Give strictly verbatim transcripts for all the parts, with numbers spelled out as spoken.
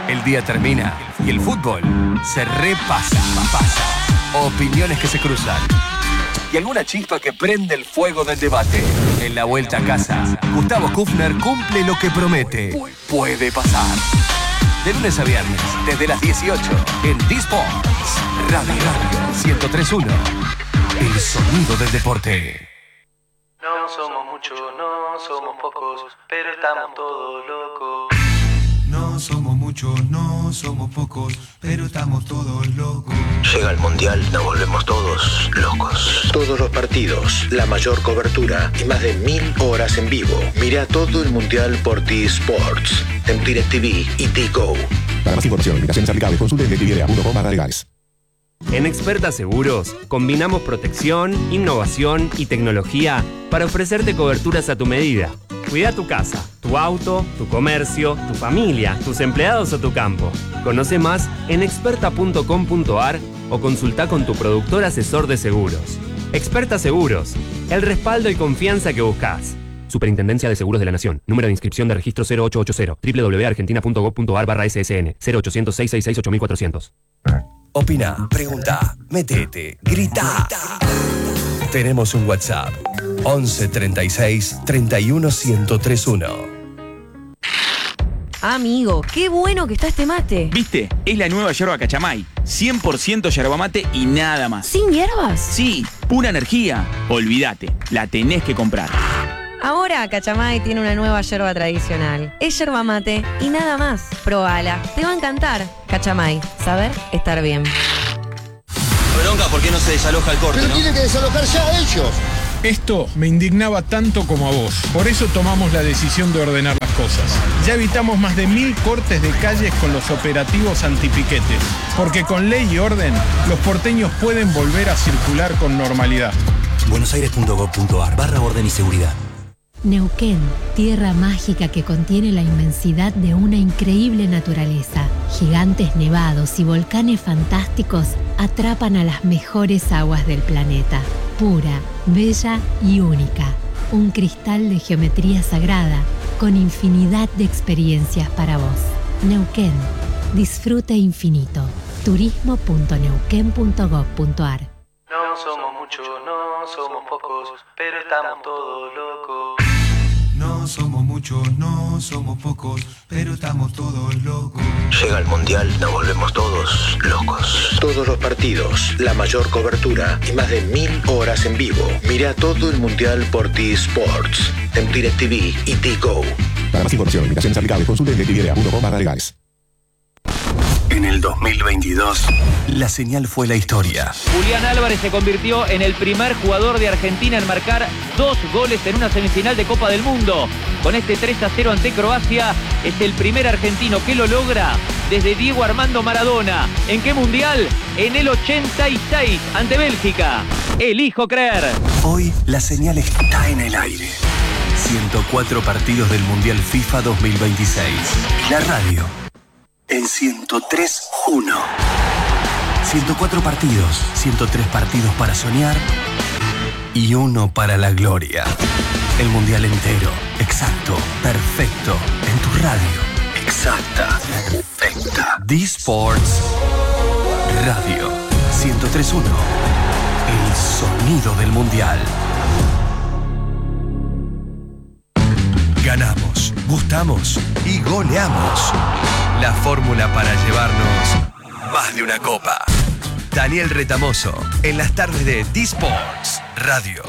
El día termina y el fútbol se repasa. Pasa. Opiniones que se cruzan. Y alguna chispa que prende el fuego del debate. En la vuelta a casa, Gustavo Kufner cumple lo que promete. Puede pasar. De lunes a viernes, desde las dieciocho, en D-Sports. Radio Radio ciento tres punto uno. El sonido del deporte. No somos muchos, no somos pocos, pero estamos todos locos. No somos muchos, no somos pocos, pero estamos todos locos. Llega el Mundial, nos volvemos todos locos. Todos los partidos, la mayor cobertura y más de mil horas en vivo. Mira todo el Mundial por T-Sports, en DirecTV y T-Go. Para más información, invitaciones aplicables, consulte en directv punto com barra legales. En Experta Seguros, combinamos protección, innovación y tecnología para ofrecerte coberturas a tu medida. Cuida tu casa, tu auto, tu comercio, tu familia, tus empleados o tu campo. Conoce más en experta punto com punto a r o consulta con tu productor asesor de seguros. Experta Seguros, el respaldo y confianza que buscas. Superintendencia de Seguros de la Nación. Número de inscripción de registro cero ocho ocho cero. doble u doble u doble u punto argentina punto gov punto a r barra S S N. cero ochocientos, seiscientos sesenta y seis, ocho mil cuatrocientos. Opina, pregunta, metete, grita. Tenemos un WhatsApp. once treinta y seis, treinta y uno, ciento tres punto uno. Amigo, qué bueno que está este mate. ¿Viste? Es la nueva yerba Cachamay. cien por ciento yerba mate y nada más. ¿Sin hierbas? Sí, pura energía. Olvídate, la tenés que comprar. Ahora Cachamay tiene una nueva yerba tradicional. Es yerba mate y nada más. Probala, te va a encantar. Cachamay, saber estar bien. Bronca, ¿por qué no se desaloja el corte? Pero ¿no? tiene que desalojar ya a ellos. Esto me indignaba tanto como a vos. Por eso tomamos la decisión de ordenar las cosas. Ya evitamos más de mil cortes de calles con los operativos antipiquetes. Porque con ley y orden, los porteños pueden volver a circular con normalidad. buenosaires punto gov punto a r barra orden y seguridad. Neuquén, tierra mágica que contiene la inmensidad de una increíble naturaleza. Gigantes nevados y volcanes fantásticos atrapan a las mejores aguas del planeta. Pura, bella y única. Un cristal de geometría sagrada con infinidad de experiencias para vos. Neuquén, disfrute infinito. turismo punto neuquén punto gov punto a r. No somos muchos, no somos pocos, pero estamos todos locos. No somos muchos, no somos pocos, pero estamos todos locos. Llega el Mundial, nos volvemos todos locos. Todos los partidos, la mayor cobertura y más de mil horas en vivo. Mira todo el Mundial por T-Sports, en DirecTV y T-Go. Para más información, invitaciones aplicables, consulte en directv punto com barra legales. En el dos mil veintidós, la señal fue la historia. Julián Álvarez se convirtió en el primer jugador de Argentina en marcar dos goles en una semifinal de Copa del Mundo. Con este tres a cero ante Croacia, es el primer argentino que lo logra desde Diego Armando Maradona. ¿En qué mundial? En el ochenta y seis, ante Bélgica. Elijo creer. Hoy, la señal está en el aire. ciento cuatro partidos del Mundial FIFA dos mil veintiséis. La radio en ciento tres punto uno. ciento cuatro partidos, ciento tres partidos para soñar y uno para la gloria. El Mundial entero, exacto, perfecto, en tu radio. Exacta, perfecta. D-Sports Radio ciento tres punto uno. El sonido del Mundial. Ganamos, gustamos y goleamos. La fórmula para llevarnos más de una copa. Daniel Retamoso, en las tardes de D-Sports Radio.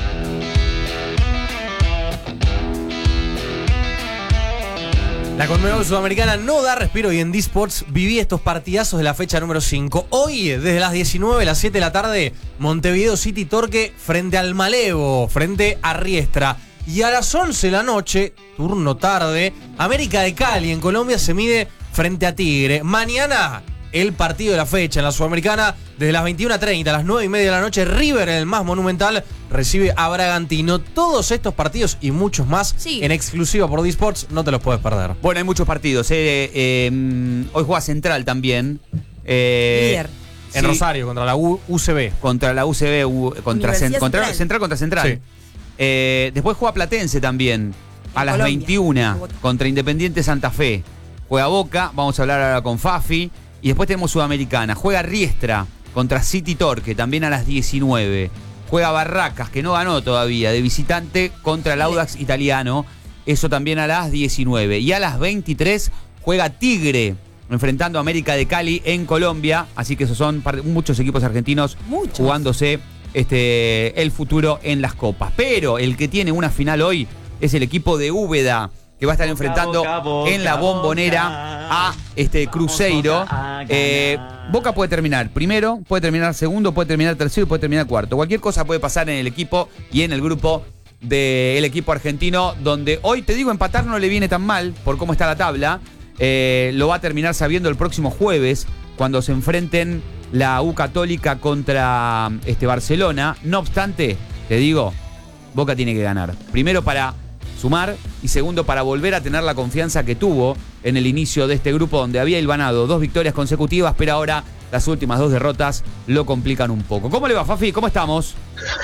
La Conmebol Sudamericana no da respiro y en D-Sports viví estos partidazos de la fecha número cinco. Hoy, desde las diecinueve a las siete de la tarde, Montevideo City Torque frente al Malevo, frente a Riestra. Y a las once de la noche, turno tarde, América de Cali en Colombia se mide frente a Tigre. Mañana, el partido de la fecha en la Sudamericana, desde las veintiuna treinta a las nueve y media de la noche, River, en el más monumental, recibe a Bragantino. Todos estos partidos y muchos más sí. en exclusiva por D-Sports, no te los puedes perder. Bueno, hay muchos partidos. Eh, eh, hoy juega Central también. Eh, Líder. En sí. Rosario, contra la U C B. Contra la U C B, u, contra, cent, contra Central. Central contra Central. Sí. Eh, después juega Platense también, a las veintiuna, contra Independiente Santa Fe. juega Boca, vamos a hablar ahora con Fafi. Y después tenemos Sudamericana. Juega Riestra contra City Torque, también a las diecinueve. Juega Barracas, que no ganó todavía, de visitante contra el Audax italiano. Eso también a las diecinueve. Y a las veintitrés juega Tigre, enfrentando a América de Cali en Colombia. Así que esos son muchos equipos argentinos muchos. jugándose este, el futuro en las copas. Pero el que tiene una final hoy es el equipo de Úbeda, que va a estar enfrentando boca, boca, en la Bombonera boca, a este Cruzeiro. Eh, Boca puede terminar primero, puede terminar segundo, puede terminar tercero y puede terminar cuarto. Cualquier cosa puede pasar en el equipo y en el grupo del equipo argentino, donde hoy, te digo, empatar no le viene tan mal por cómo está la tabla. Eh, lo va a terminar sabiendo el próximo jueves, cuando se enfrenten la U Católica contra este Barcelona. No obstante, te digo, Boca tiene que ganar. Primero para sumar y segundo para volver a tener la confianza que tuvo en el inicio de este grupo, donde había hilvanado dos victorias consecutivas, pero ahora las últimas dos derrotas lo complican un poco. ¿Cómo le va, Fafi? ¿Cómo estamos?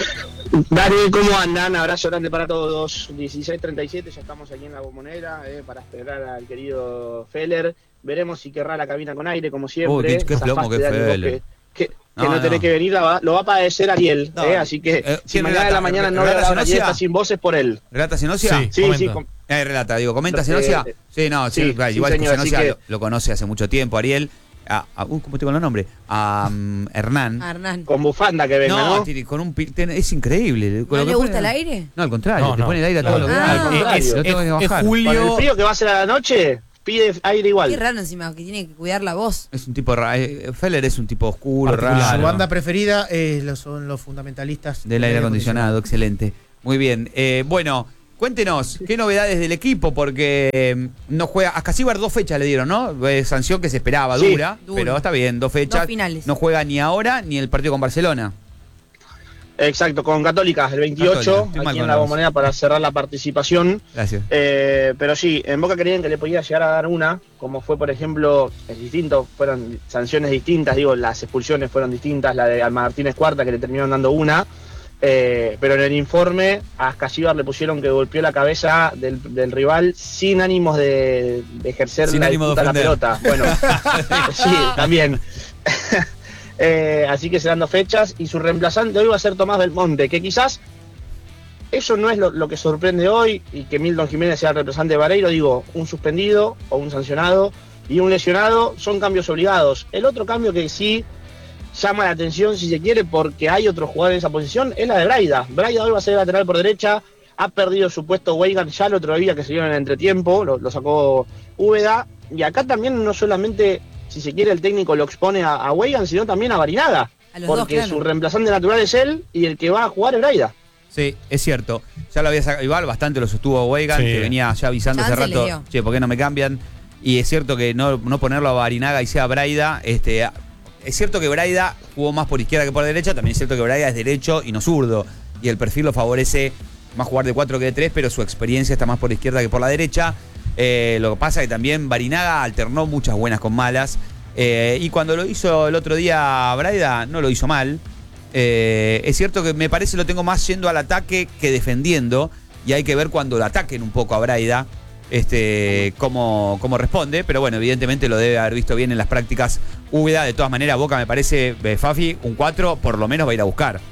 Dani, ¿cómo andan? Abrazo grande para todos. dieciséis treinta y siete, ya estamos aquí en la Bombonera eh, para esperar al querido Feller. Veremos si querrá la cabina con aire, como siempre. Uy, qué, qué plomo que Feller. Que, que, no, que no, no tenés que venir, va, lo va a padecer Ariel. No, eh, así que eh, si mañana de la mañana no relata Ariel está sin voces por él. ¿Relata Zenosia? Sí, sí. sí com- eh, relata, digo, ¿comenta Zenosia? Eh, sí, no, sí, sí, sí igual señor, Zenosia que... lo, lo conoce hace mucho tiempo, Ariel. A, a, uh, ¿Cómo te con los nombres? A um, Hernán. A Hernán. Con bufanda que venga, ¿no? ¿no? Con un, es increíble. ¿No le gusta pone, el aire? No, al contrario, no, te no, pone el aire a todo no, lo que ah, al contrario. Lo tengo que bajar. Es Julio... Con el frío que va a ser a la noche, pide aire igual. Qué raro encima, que tiene que cuidar la voz. Es un tipo raro. Feller es un tipo oscuro, raro. Su banda preferida eh, son los fundamentalistas del aire acondicionado. Excelente. Muy bien. Eh, bueno, cuéntenos, ¿qué novedades del equipo? Porque eh, no juega. A Casíbar dos fechas le dieron, ¿no? Eh, sanción que se esperaba, sí, dura, dura, pero está bien, dos fechas. Dos finales. No juega ni ahora ni el partido con Barcelona. Exacto, con Católica, el veintiocho, aquí en la Bombonera para cerrar la participación. Gracias. Eh, pero sí, en Boca creían que le podía llegar a dar una, como fue, por ejemplo, es distinto, fueron sanciones distintas, digo, las expulsiones fueron distintas, la de Alma Martínez Cuarta, que le terminaron dando una. Eh, pero en el informe a Ascasíbar le pusieron que golpeó la cabeza del, del rival sin ánimos de, de ejercer sin la, ánimo de la pelota. Bueno, sí, también. eh, así que serán dos fechas y su reemplazante hoy va a ser Tomás Belmonte, que quizás eso no es lo, lo que sorprende hoy y que Milton Jiménez sea el reemplazante de Vareiro. Digo, un suspendido o un sancionado y un lesionado son cambios obligados. El otro cambio que sí llama la atención, si se quiere, porque hay otro jugador en esa posición, es la de Braida. Braida hoy va a ser lateral por derecha, ha perdido su puesto Weigan ya el otro día que se dio en el entretiempo, lo, lo sacó Úbeda, y acá también no solamente, si se quiere, el técnico lo expone a, a Weigan, sino también a Barinaga, a porque dos, claro. Su reemplazante natural es él, y el que va a jugar es Braida. Sí, es cierto, ya lo había sacado, igual bastante lo sostuvo Weigan, sí. Que venía ya avisando hace rato, che, ¿por qué no me cambian? Y es cierto que no, no ponerlo a Barinaga y sea Braida, este... Es cierto que Braida jugó más por izquierda que por derecha, también es cierto que Braida es derecho y no zurdo, y el perfil lo favorece más jugar de cuatro que de tres, pero su experiencia está más por izquierda que por la derecha. Eh, lo que pasa es que también Barinaga alternó muchas buenas con malas, eh, y cuando lo hizo el otro día Braida no lo hizo mal. Eh, es cierto que me parece lo tengo más yendo al ataque que defendiendo, y hay que ver cuando lo ataquen un poco a Braida. Este, cómo, cómo responde, pero bueno, evidentemente lo debe haber visto bien en las prácticas Úbeda. De todas maneras, Boca me parece, eh, Fafi, un cuatro por lo menos va a ir a buscar.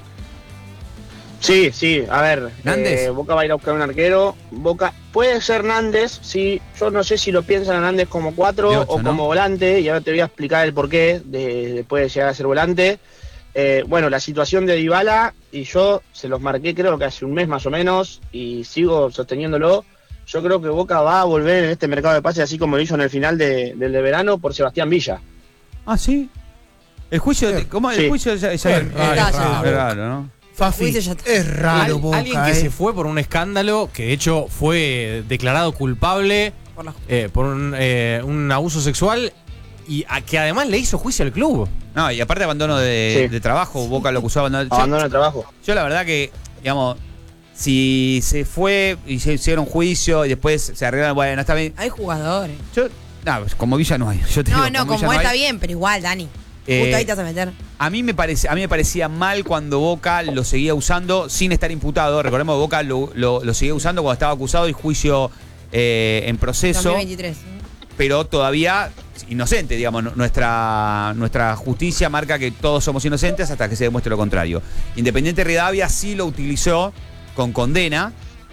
Sí, sí, a ver, eh, Boca va a ir a buscar un arquero. Boca puede ser Nández, sí, yo no sé si lo piensan a Nández como cuatro ocho, o ¿no? como volante, y ahora te voy a explicar el porqué de, después de llegar a ser volante. Eh, bueno, la situación de Dybala, y yo se los marqué creo que hace un mes más o menos, y sigo sosteniéndolo. Yo creo que Boca va a volver en este mercado de pases, así como lo hizo en el final de, del de verano, por Sebastián Villa. Ah, ¿sí? El juicio, sí. ¿cómo? El sí. juicio ya, ya es raro, raro, ¿no? Fafi, es raro, Al, Boca, Alguien que eh. se fue por un escándalo, que de hecho fue declarado culpable por, la... eh, por un, eh, un abuso sexual, y a, que además le hizo juicio al club. No, y aparte abandono de, sí. de trabajo, Boca lo acusó de abandono. Abandono de trabajo. Yo la verdad que, digamos... Si se fue y se hicieron juicio y después se arreglaron, bueno, está bien. Hay jugadores. Yo, no, como Villa no hay. Yo te no, digo, no, como, como no está hay. bien, pero igual, Dani. Eh, Justo ahí te vas a meter. A mí, me parece, a mí me parecía mal cuando Boca lo seguía usando sin estar imputado. Recordemos que Boca lo, lo, lo seguía usando cuando estaba acusado y juicio eh, en proceso. dos mil veintitrés. pero todavía inocente, digamos. Nuestra, nuestra justicia marca que todos somos inocentes hasta que se demuestre lo contrario. Independiente Rivadavia sí lo utilizó con condena,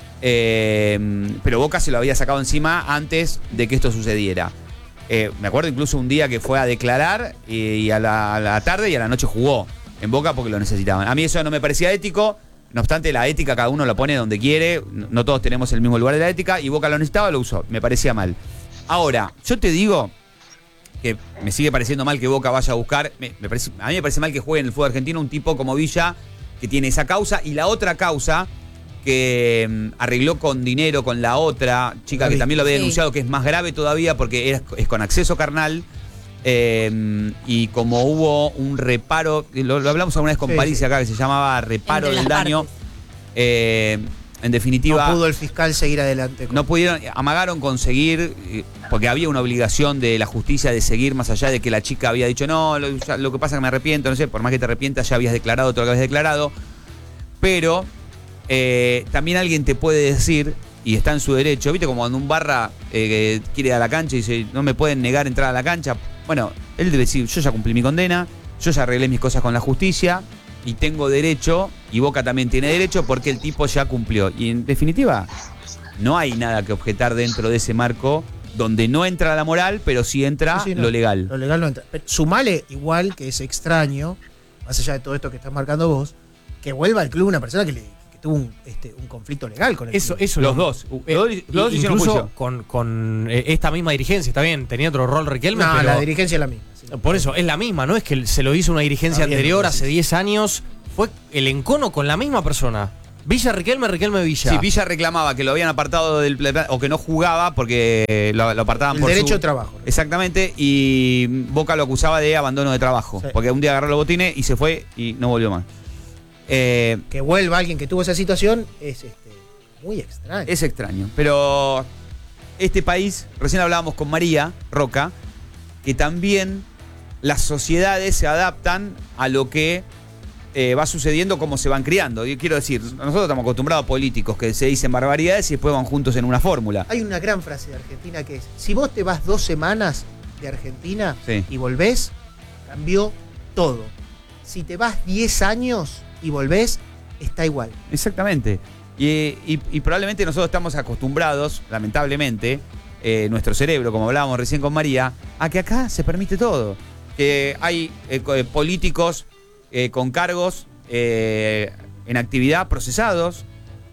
eh, pero Boca se lo había sacado encima antes de que esto sucediera. Eh, me acuerdo incluso un día que fue a declarar y, y a, la, a la tarde y a la noche jugó en Boca porque lo necesitaban. A mí eso no me parecía ético. No obstante, la ética cada uno la pone donde quiere. No todos tenemos el mismo lugar de la ética. Y Boca lo necesitaba, lo usó. Me parecía mal. Ahora, yo te digo que me sigue pareciendo mal que Boca vaya a buscar. Me, me parece, a mí me parece mal que juegue en el fútbol argentino un tipo como Villa, que tiene esa causa. Y la otra causa que um, arregló con dinero con la otra chica, que también lo había denunciado, que es más grave todavía porque es, es con acceso carnal. Eh, y como hubo un reparo, lo, lo hablamos alguna vez con sí, París sí. acá, que se llamaba reparo del daño, eh, en definitiva... No pudo el fiscal seguir adelante. Con... No pudieron, amagaron conseguir, porque había una obligación de la justicia de seguir más allá de que la chica había dicho, no, lo, ya, lo que pasa es que me arrepiento, no sé, por más que te arrepientas ya habías declarado todo lo que habías declarado, pero eh, también alguien te puede decir... Y está en su derecho, ¿viste? Como cuando un barra eh, quiere ir a la cancha y dice, no me pueden negar entrar a la cancha. Bueno, él debe decir, yo ya cumplí mi condena, yo ya arreglé mis cosas con la justicia y tengo derecho, y Boca también tiene derecho porque el tipo ya cumplió. Y en definitiva, no hay nada que objetar dentro de ese marco donde no entra la moral, pero sí entra sí, sí, no, lo legal. Lo legal no entra. Pero sumale igual, que es extraño, más allá de todo esto que estás marcando vos, que vuelva al club una persona que le... tuvo un, este, un conflicto legal con el eso, club. eso los lo, dos eh, los, los dos hicieron incluso con, con eh, esta misma dirigencia, está bien, tenía otro rol Riquelme, no, pero la dirigencia es la misma, sí. Por eso es la misma, no es que se lo hizo una dirigencia bien, anterior sí, hace diez años, fue el encono con la misma persona. Villa Riquelme, Riquelme Villa. Sí, Villa reclamaba que lo habían apartado del o que no jugaba porque lo, lo apartaban el por derecho su... de trabajo. Exactamente, y Boca lo acusaba de abandono de trabajo, sí. Porque un día agarró los botines y se fue y no volvió más. Eh, que vuelva alguien que tuvo esa situación es este, muy extraño. Es extraño, pero este país, recién hablábamos con María Roca, que también las sociedades se adaptan a lo que eh, va sucediendo, cómo se van criando. Y quiero decir, nosotros estamos acostumbrados a políticos que se dicen barbaridades y después van juntos en una fórmula. Hay una gran frase de Argentina que es, si vos te vas dos semanas de Argentina sí. y volvés, cambió todo. Si te vas diez años y volvés, está igual. Exactamente. Y, y, y probablemente nosotros estamos acostumbrados, lamentablemente, eh, nuestro cerebro, como hablábamos recién con María, a que acá se permite todo. Que hay eh, políticos eh, con cargos eh, en actividad procesados,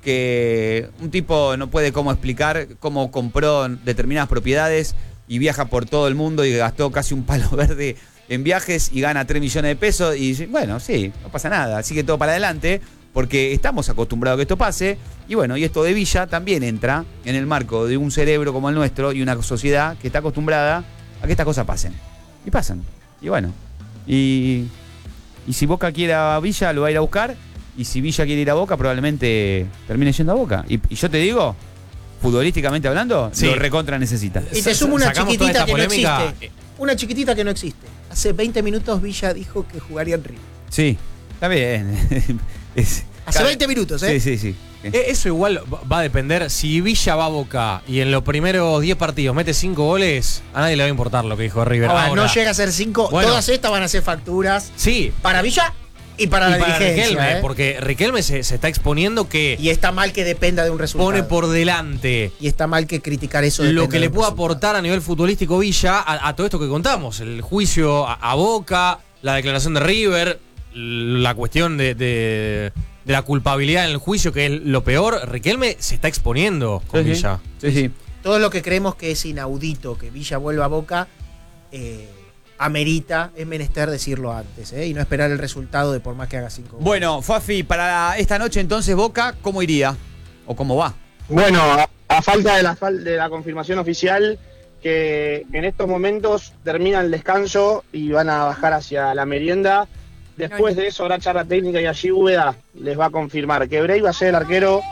que un tipo no puede cómo explicar cómo compró determinadas propiedades y viaja por todo el mundo y gastó casi un palo verde en viajes y gana tres millones de pesos y dice, bueno, sí, no pasa nada, sigue todo para adelante porque estamos acostumbrados a que esto pase y bueno, y esto de Villa también entra en el marco de un cerebro como el nuestro y una sociedad que está acostumbrada a que estas cosas pasen y pasan, y bueno, y, y si Boca quiere a Villa lo va a ir a buscar y si Villa quiere ir a Boca probablemente termine yendo a Boca y, y yo te digo, futbolísticamente hablando, sí. Lo recontra necesita. Y te sumo una chiquitita que polémica. no existe. Una chiquitita que no existe. Hace veinte minutos Villa dijo que jugaría en River. Sí, está bien. es, Hace cada... veinte minutos, ¿eh? Sí, sí, sí. Eso igual va a depender. Si Villa va a Boca y en los primeros diez partidos mete cinco goles, a nadie le va a importar lo que dijo River. Ahora, Ahora no llega a ser cinco. Bueno, todas estas van a ser facturas. Sí. Para Villa y para y la para dirigencia. Riquelme, ¿eh? Porque Riquelme se, se está exponiendo que... Y está mal que dependa de un resultado. Pone por delante. Y está mal que criticar eso. Lo que le puede aportar a nivel futbolístico Villa a, a todo esto que contamos. El juicio a, a Boca, la declaración de River, la cuestión de, de, de la culpabilidad en el juicio, que es lo peor. Riquelme se está exponiendo con sí, Villa. Sí, sí. Todo lo que creemos que es inaudito que Villa vuelva a Boca... Eh, amerita, es menester decirlo antes, ¿eh? Y no esperar el resultado de por más que haga cinco goles. Bueno, Fafi, para esta noche entonces Boca, ¿cómo iría? ¿O cómo va? Bueno, a, a falta de la, de la confirmación oficial, que en estos momentos termina el descanso y van a bajar hacia la merienda. Después de eso habrá charla técnica y allí Úbeda les va a confirmar que Bray va a ser el arquero,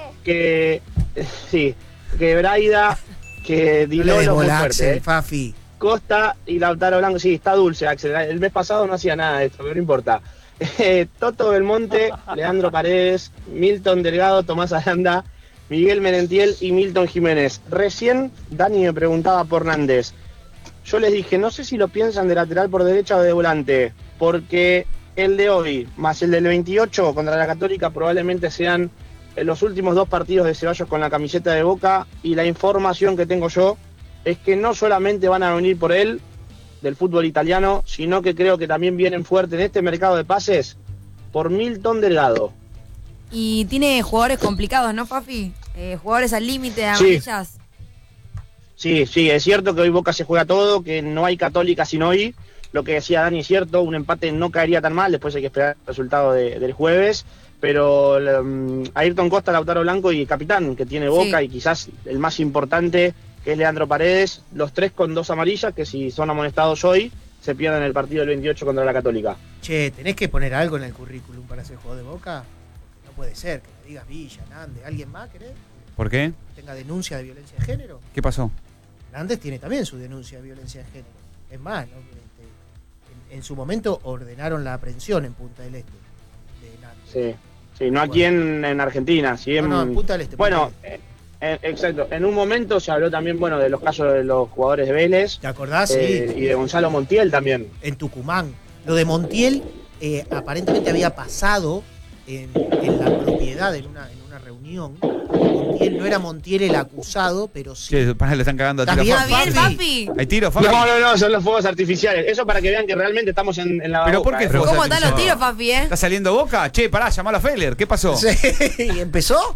que sí, que Braida, que Dilolo muy fuerte, ¿eh? Fafi. Costa y Lautaro Blanco, sí, está dulce, Axel. El mes pasado no hacía nada de esto, pero no importa. Eh, Toto Belmonte, Leandro Paredes, Milton Delgado, Tomás Aranda Miguel Merentiel y Milton Jiménez. Recién Dani me preguntaba por Nández. Yo les dije, no sé si lo piensan de lateral por derecha o de volante, porque el de hoy más el del veintiocho contra la Católica probablemente sean los últimos dos partidos de Ceballos con la camiseta de Boca, y la información que tengo yo es que no solamente van a venir por él del fútbol italiano, sino que creo que también vienen fuerte en este mercado de pases por Milton Delgado. Y tiene jugadores complicados, ¿no, Fafi? Eh, jugadores al límite de amarillas. Sí, sí, es cierto que hoy Boca se juega todo, que no hay Católica sin hoy. Lo que decía Dani es cierto, un empate no caería tan mal, después hay que esperar el resultado de, del jueves. Pero um, Ayrton Costa, Lautaro Blanco y capitán, que tiene Boca, sí. Y quizás el más importante, que es Leandro Paredes, los tres con dos amarillas, que si son amonestados hoy, se pierden el partido del veintiocho contra la Católica. Che, ¿tenés que poner algo en el currículum para ser jugador de Boca? No puede ser, que me digas Villa, Nández, ¿alguien más querés? ¿Por qué? Que tenga denuncia de violencia de género. ¿Qué pasó? Nández tiene también su denuncia de violencia de género. Es más, ¿no? en, en su momento ordenaron la aprehensión en Punta del Este de Nández. Sí. Sí, no aquí en, en Argentina, sí en, no, no, en Punta del Este. Bueno, eh, eh, exacto. En un momento se habló también, bueno, de los casos de los jugadores de Vélez. ¿Te acordás? Eh, sí. Y de Gonzalo Montiel también. En Tucumán. Lo de Montiel eh, aparentemente había pasado en, en la propiedad, en una, en una reunión. Montiel no era Montiel el acusado, pero sí. Sí, para le están cagando a tiro. ¿Está bien, Fafi? ¿Hay tiro, Fafi? No, no, no, son los fuegos artificiales. Eso para que vean que realmente estamos en, en la ¿Pero Boca, por qué eh. fuegos ¿Cómo están los artificiales? tiros, Fafi, eh? ¿Está saliendo Boca? Che, pará, llamalo a Feller. ¿Qué pasó? Sí, ¿y empezó?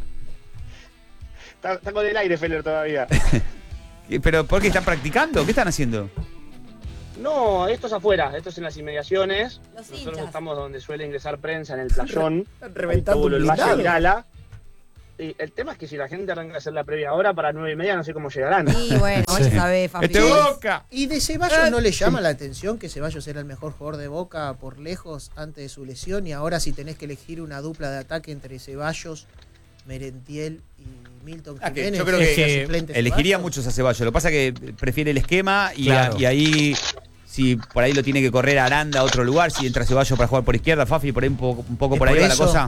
Está, está con el aire Feller todavía. ¿Pero por qué están practicando? ¿Qué están haciendo? No, esto es afuera, esto es en las inmediaciones. Los Nosotros hinchas. estamos donde suele ingresar prensa, en el playón. Están reventando el un Valle blindado. Irala. Y el tema es que si la gente arranca a hacer la previa ahora para nueve y media, no sé cómo llegarán. Y bueno, vos ya sabés, Fafi. ¡Este Boca! ¿Y de Ceballos no le llama la atención que Ceballos era el mejor jugador de Boca por lejos antes de su lesión? Y ahora si tenés que elegir una dupla de ataque entre Ceballos, Merentiel y Milton Ah, que Jiménez. yo creo ¿es que suplente elegiría Ceballos? muchos a Ceballos. Lo que pasa es que prefiere el esquema y, Claro. a- y ahí, si por ahí lo tiene que correr Aranda a otro lugar, si entra Ceballos para jugar por izquierda, Fafi, por ahí un poco, un poco ¿Es por ahí por va la eso? cosa.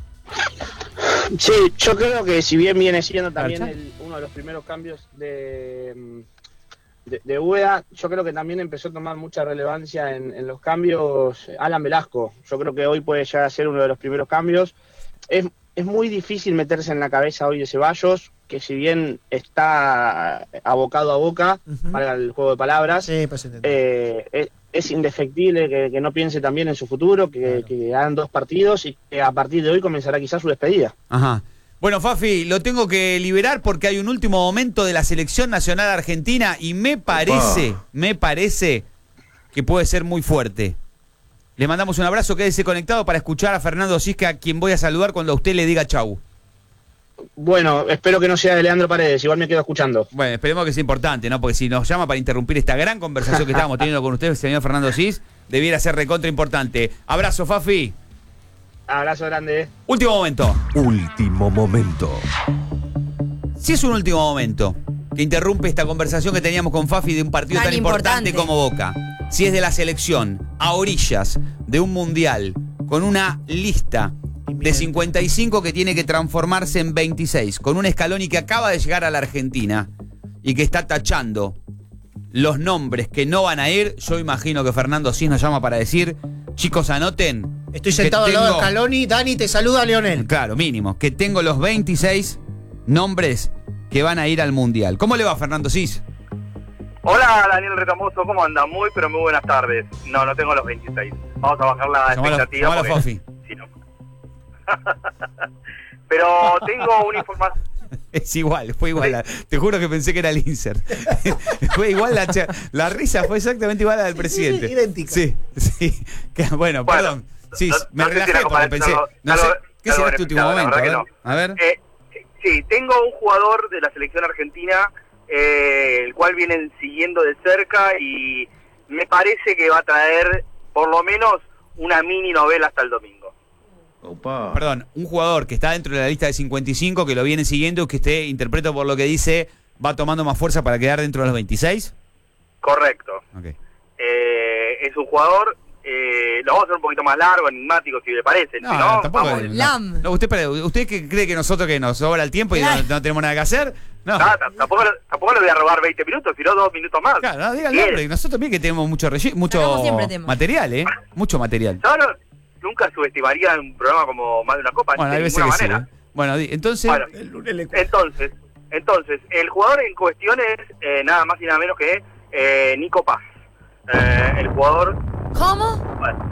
Sí, yo creo que si bien viene siendo también ¿Archa? el- uno de los primeros cambios de, de, de Ueda, yo creo que también empezó a tomar mucha relevancia en, en los cambios Alan Velasco. Yo creo que hoy puede llegar a ser uno de los primeros cambios. Es, es muy difícil meterse en la cabeza hoy de Ceballos, que si bien está abocado a Boca, Ujú. para el juego de palabras, Sí, pues entendí. eh, es, es indefectible que, que no piense también en su futuro, que, Claro. que hagan dos partidos y que a partir de hoy comenzará quizás su despedida. Ajá. Bueno, Fafi, lo tengo que liberar porque hay un último momento de la selección nacional argentina y me parece, me parece que puede ser muy fuerte. Le mandamos un abrazo, quédese conectado para escuchar a Fernando Cisca, a quien voy a saludar cuando a usted le diga chau. Bueno, espero que no sea de Leandro Paredes, igual me quedo escuchando. Bueno, esperemos que sea importante, ¿no? Porque si nos llama para interrumpir esta gran conversación que estábamos teniendo con usted, señor Fernando Cis, debiera ser recontra importante. Abrazo, Fafi. Abrazo grande. eh. Último momento. Último momento. Si es un último momento que interrumpe esta conversación que teníamos con Fafi de un partido Tan tan importante, importante. como Boca, si es de la selección a orillas de un mundial con una lista de cincuenta y cinco que tiene que transformarse en veintiséis, con un Scaloni que acaba de llegar a la Argentina y que está tachando los nombres que no van a ir, yo imagino que Fernando Cis nos llama para decir, chicos, anoten. Estoy que sentado al lado de tengo- Scaloni. Dani, te saluda Leonel. Claro, mínimo. Que tengo los veintiséis nombres que van a ir al Mundial. ¿Cómo le va, Fernando Cis? Hola, Daniel Retamoso, ¿cómo anda? Muy, pero muy buenas tardes. No, no tengo los veintiséis. Vamos a bajar la Llamalo- expectativa. llamalo a porque- Fofi. si no. Pero tengo una información. Es igual, fue igual. la- te juro que pensé que era el insert. Fue igual, la, cha- la risa fue exactamente igual a la del presidente. idéntica. Sí, sí. Que- bueno, Bueno, perdón. Sí, no- me no sé si relajé la porque comparación pensé. no- No no sé, lo- ¿qué no será lo este último beneficiado, la momento? A ver, verdad que a ver. Eh, sí, tengo un jugador de la selección argentina, eh, el cual vienen siguiendo de cerca y me parece que va a traer por lo menos una mini novela hasta el domingo. Perdón, un jugador que está dentro de la lista de cincuenta y cinco, que lo viene siguiendo, que usted, interpreto por lo que dice, va tomando más fuerza para quedar dentro de los veintiséis. Correcto. Ok. Eh, es un jugador Eh, lo vamos a hacer un poquito más largo, enigmático, si le parece. No, si no, tampoco. vamos. No, no, ¿usted, espera, ¿Usted que cree que nosotros que nos sobra el tiempo y no, no tenemos nada que hacer? No. Ah, t- tampoco, tampoco le voy a robar veinte minutos, sino dos minutos más. Claro, no, díganle, hombre, nosotros también que tenemos mucho relle- mucho material, ¿eh? Mucho material. Yo no, nunca subestimaría un programa como Más de una Copa, Bueno, de hay veces ninguna que sí, manera. ¿eh? Bueno, di- entonces... Bueno, entonces, entonces, el jugador en cuestión es eh, nada más y nada menos que eh, Nico Paz. Eh, el jugador... ¿Cómo? Bueno,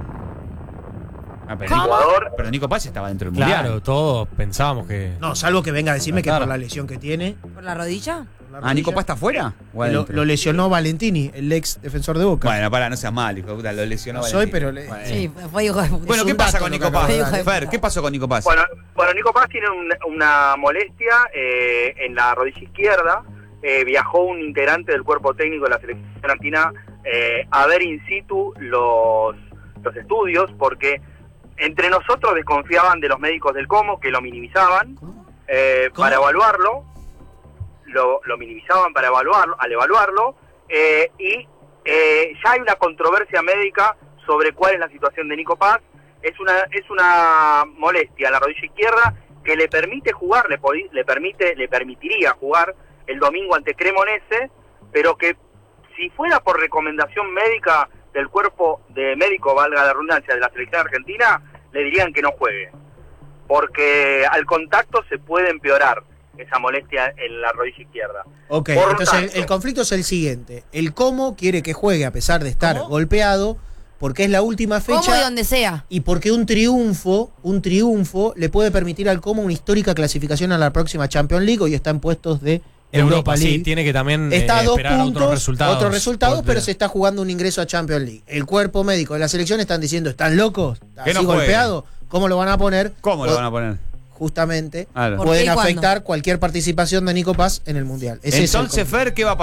Ah, pero, ¿Cómo? Nico, pero Nico Paz estaba dentro del Claro, mundial. todos pensábamos que. No, salvo que venga a decirme que Claro. por la lesión que tiene. ¿Por la rodilla? Ah, ¿Nico Paz está afuera? ¿O Lo, adentro? lo lesionó Valentini, el ex defensor de Boca. Bueno, pará, no seas mal, hijo de puta, lo lesionó. No soy, Valentín. pero le- Bueno, Sí, fue hijo de puta. Bueno, Es ¿qué un pasa dato con lo Nico que acabo Paz? de dar. Fer, ¿qué pasó con Nico Paz? bueno, bueno, Nico Paz tiene un- una molestia eh, en la rodilla izquierda. Eh, viajó un integrante del cuerpo técnico de la selección argentina eh, a ver in situ los, los estudios, porque entre nosotros desconfiaban de los médicos del Como, que lo minimizaban eh, para evaluarlo, lo, lo minimizaban para evaluarlo, al evaluarlo, eh, y eh, ya hay una controversia médica sobre cuál es la situación de Nico Paz. Es una, es una molestia en la rodilla izquierda que le permite jugar, le, podi- le permite, le permitiría jugar el domingo ante Cremonese, pero que si fuera por recomendación médica del cuerpo de médico, valga la redundancia, de la selección argentina, le dirían que no juegue, porque al contacto se puede empeorar esa molestia en la rodilla izquierda. Ok, Por lo entonces el, tanto- el conflicto es el siguiente. El Como quiere que juegue a pesar de estar golpeado, porque es la última fecha. ¿Cómo y donde sea? Y porque un triunfo, un triunfo le puede permitir al Como una histórica clasificación a la próxima Champions League. Hoy está en puestos de Europa, Europa, League. sí, tiene que también eh, Está a dos esperar puntos, otros resultados. otros resultados, Por- pero se está jugando un ingreso a Champions League. El cuerpo médico de la selección están diciendo, ¿están locos? Que no ¿Así jueguen. golpeado? ¿Cómo lo van a poner? ¿Cómo lo O- van a poner? Justamente, Claro. ¿Por qué pueden y cuándo? afectar cualquier participación de Nico Paz en el Mundial. Ese es el Entonces, conflicto. Fer, ¿qué va a pasar?